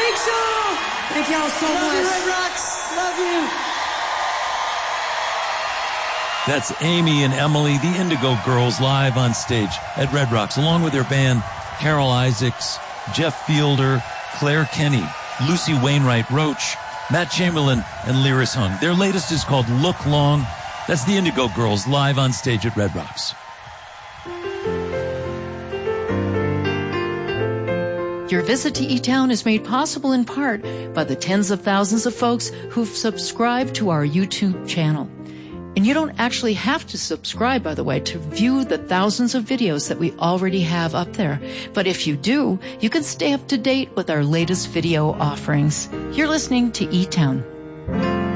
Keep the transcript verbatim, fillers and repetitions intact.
Thanks, y'all. Thank y'all so Love much. you, Red Rocks. Love you. That's Amy and Emily, the Indigo Girls, live on stage at Red Rocks, along with their band Carol Isaacs, Jeff Fielder, Claire Kenny, Lucy Wainwright Roach, Matt Chamberlain, and Lyris Hung. Their latest is called Look Long. That's the Indigo Girls live on stage at Red Rocks. Your visit to E-Town is made possible in part by the tens of thousands of folks who've subscribed to our YouTube channel. And you don't actually have to subscribe, by the way, to view the thousands of videos that we already have up there. But if you do, you can stay up to date with our latest video offerings. You're listening to E-Town.